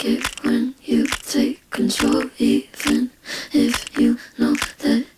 like it when you take control, even if you know that